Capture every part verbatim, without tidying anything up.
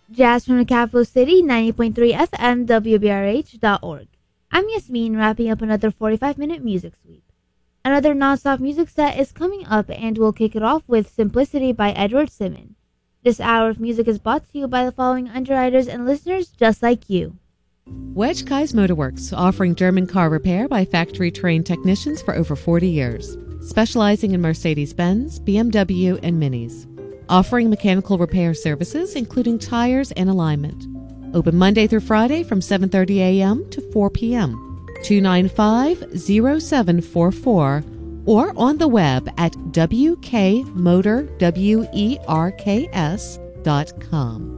Jazz from the capital city, ninety point three F M, W B R H dot org. I'm Yasmin, wrapping up another forty-five minute music sweep. Another non-stop music set is coming up, and we'll kick it off with Simplicity by Edward Simon. This hour of music is brought to you by the following underwriters and listeners just like you. Wedge Kai's Motorworks, offering German car repair by factory-trained technicians for over forty years, specializing in Mercedes-Benz, B M W, and Minis. Offering mechanical repair services, including tires and alignment. Open Monday through Friday from seven thirty a.m. to four p.m. two nine five, zero seven four four or on the web at w k motor werks dot com.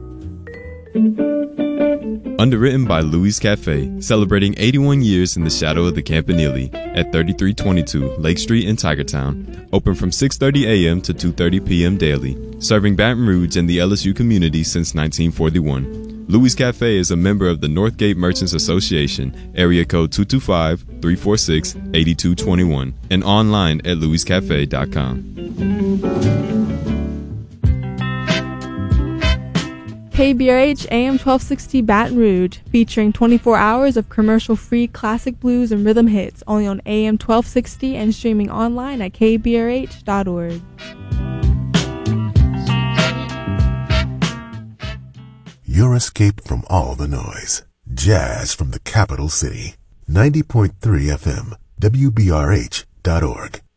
Underwritten by Louis Cafe, celebrating eighty-one years in the shadow of the Campanile at thirty-three twenty-two Lake Street in Tigertown. Open from six thirty a.m. to two thirty p.m. daily. Serving Baton Rouge and the L S U community since nineteen forty-one. Louis Cafe is a member of the Northgate Merchants Association, area code two two five, three four six, eight two two one, and online at louis cafe dot com. K B R H A M twelve sixty Baton Rouge, featuring twenty-four hours of commercial-free classic blues and rhythm hits, only on A M twelve sixty and streaming online at k b r h dot org. Your escape from all the noise. Jazz from the capital city. ninety point three F M, W B R H dot org.